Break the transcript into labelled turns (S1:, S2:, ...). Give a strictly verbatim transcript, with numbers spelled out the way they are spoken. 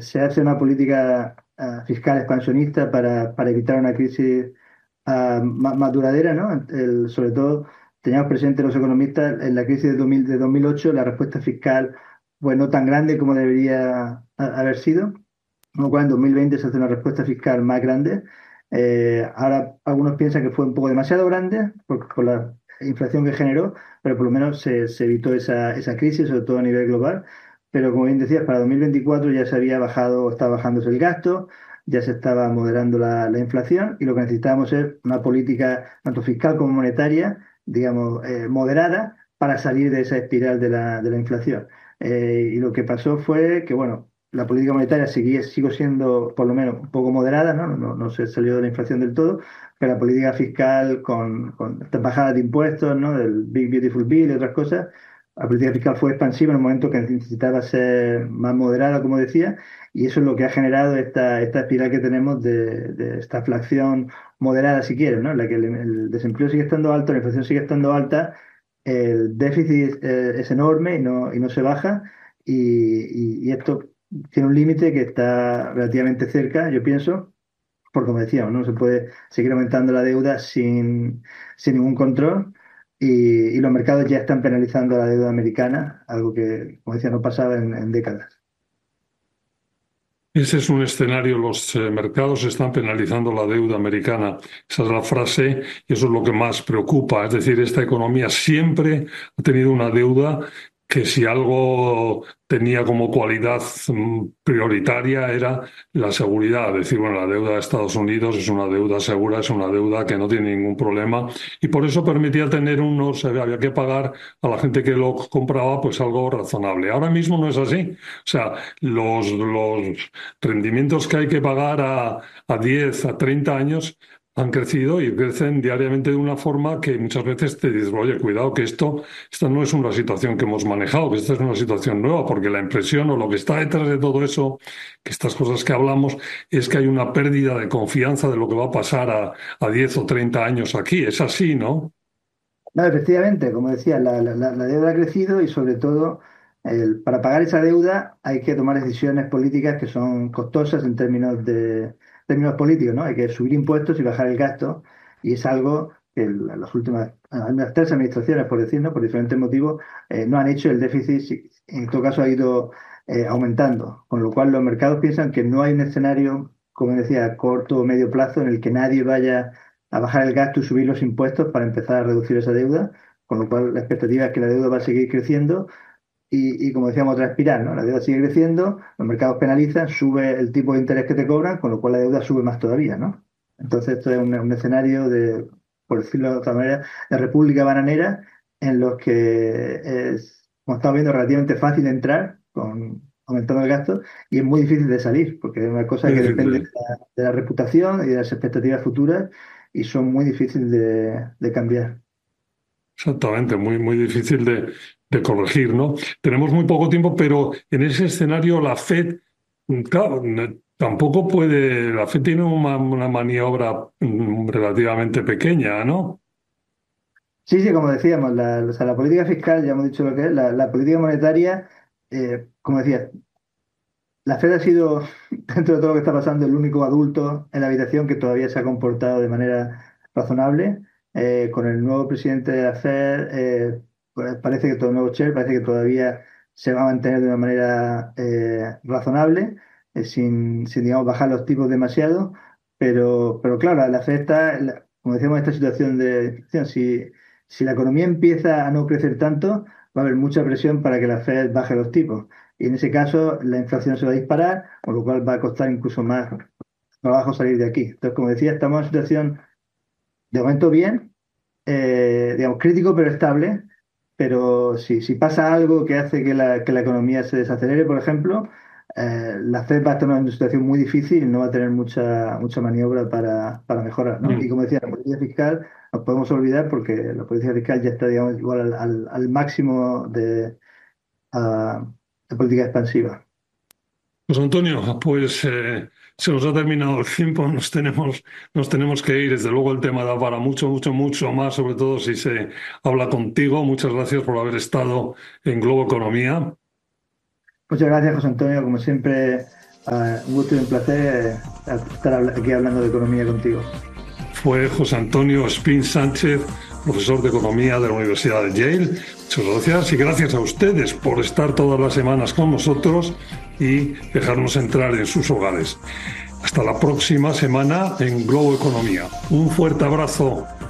S1: se hace una política uh, fiscal expansionista para, para evitar una crisis uh, más, más duradera, ¿no? El, sobre todo, teníamos presente los economistas en la crisis de, dos mil, de dos mil ocho, la respuesta fiscal pues no tan grande como debería a- haber sido. Con lo cual, en dos mil veinte se hace una respuesta fiscal más grande. Eh, ahora algunos piensan que fue un poco demasiado grande por, por la inflación que generó, pero por lo menos se, se evitó esa, esa crisis, sobre todo a nivel global. Pero como bien decías, para dos mil veinticuatro ya se había bajado, estaba bajándose el gasto, ya se estaba moderando la, la inflación y lo que necesitábamos es una política tanto fiscal como monetaria, digamos, eh, moderada para salir de esa espiral de la, de la inflación. Eh, y lo que pasó fue que, bueno, la política monetaria seguía, sigo siendo por lo menos un poco moderada, ¿no? No, no se salió de la inflación del todo, pero la política fiscal con, con estas bajadas de impuestos, ¿no? Del Big Beautiful Bill y otras cosas, la política fiscal fue expansiva en un momento que necesitaba ser más moderada, como decía, y eso es lo que ha generado esta, esta espiral que tenemos de, de esta inflación moderada, si quieres, ¿no? En la que el, el desempleo sigue estando alto, la inflación sigue estando alta, el déficit eh, es enorme y no, y no se baja, y, y- y esto tiene un límite que está relativamente cerca, yo pienso, porque como decíamos, no se puede seguir aumentando la deuda sin, sin ningún control y, y los mercados ya están penalizando la deuda americana, algo que, como decía, no pasaba en, en décadas.
S2: Ese es un escenario, los eh, mercados están penalizando la deuda americana. Esa es la frase y eso es lo que más preocupa. Es decir, esta economía siempre ha tenido una deuda que si algo tenía como cualidad mm, prioritaria era la seguridad. Es decir, bueno, la deuda de Estados Unidos es una deuda segura, es una deuda que no tiene ningún problema y por eso permitía tener unos, eh, había que pagar a la gente que lo compraba pues algo razonable. Ahora mismo no es así. O sea, los, los rendimientos que hay que pagar a, a diez, a treinta años han crecido y crecen diariamente de una forma que muchas veces te dices, oye, cuidado que esto, esta no es una situación que hemos manejado, que esta es una situación nueva, porque la impresión o lo que está detrás de todo eso, que estas cosas que hablamos, es que hay una pérdida de confianza de lo que va a pasar a, a diez o treinta años aquí. Es así, ¿no?
S1: No, efectivamente, como decía, la, la- la- la deuda ha crecido y sobre todo el- para pagar esa deuda hay que tomar decisiones políticas que son costosas en términos de términos políticos, ¿no? Hay que subir impuestos y bajar el gasto y es algo que la- las últimas las tres administraciones, por decirlo, por diferentes motivos, eh, no han hecho. El déficit sí, en todo caso ha ido eh, aumentando, con lo cual los mercados piensan que no hay un escenario, como decía, a corto o medio plazo en el que nadie vaya a bajar el gasto y subir los impuestos para empezar a reducir esa deuda, con lo cual la expectativa es que la deuda va a seguir creciendo y, y como decíamos, otra espiral, ¿no? La deuda sigue creciendo, los mercados penalizan, sube el tipo de interés que te cobran, con lo cual la deuda sube más todavía, ¿no? Entonces esto es un, un escenario de, por decirlo de otra manera, de república bananera en los que es, como estamos viendo, relativamente fácil entrar con aumentando el gasto y es muy difícil de salir, porque es una cosa
S2: Es
S1: que
S2: decir,
S1: depende de
S2: de-
S1: la, de la reputación y de las expectativas futuras y son muy difíciles de, de cambiar.
S2: exactamente, muy, muy difícil de, de corregir, ¿no? Tenemos muy poco tiempo, pero en ese escenario la Fed, mm, claro, ne- tampoco puede, la Fed tiene una, una maniobra mm, relativamente pequeña, ¿no?
S1: Sí, sí, como decíamos, la, o sea, la política fiscal, ya hemos dicho lo que es, la, la política monetaria, eh, como decía, la Fed ha sido, dentro de todo lo que está pasando, el único adulto en la habitación que todavía se ha comportado de manera razonable. Eh, con el nuevo presidente de la Fed, eh, pues parece que todo el nuevo chair, parece que todavía se va a mantener de una manera eh, razonable, eh, sin, sin, digamos, bajar los tipos demasiado. Pero, pero claro, la Fed está, la- como decíamos, en esta situación de inflación. Si, si la economía empieza a no crecer tanto, va a haber mucha presión para que la Fed baje los tipos. Y en ese caso la inflación se va a disparar, con lo cual va a costar incluso más trabajo salir de aquí. Entonces, como decía, estamos en una situación de momento bien, eh, digamos, crítico pero estable, pero si, si pasa algo que hace que la, que la economía se desacelere, por ejemplo, eh, la Fed va a estar en una situación muy difícil y no va a tener mucha, mucha maniobra para, para mejorar, ¿no? Y
S2: Mm.
S1: como decía, la política fiscal nos podemos olvidar porque la política fiscal ya está, digamos, igual al, al- al máximo de, ah, de política expansiva.
S2: Pues Antonio, pues eh, se nos ha terminado el tiempo, nos tenemos, nos tenemos que ir. Desde luego el tema da para mucho, mucho, mucho más, sobre todo si se habla contigo. Muchas gracias por haber estado en Globo Economía.
S1: Muchas gracias, José Antonio. Como siempre, Uh, un gusto y un placer eh, estar aquí hablando de economía contigo.
S2: Fue José Antonio Espín Sánchez, profesor de Economía de la Universidad de Yale. Muchas gracias y gracias a ustedes por estar todas las semanas con nosotros y dejarnos entrar en sus hogares. Hasta la próxima semana en Globo Economía. Un fuerte abrazo.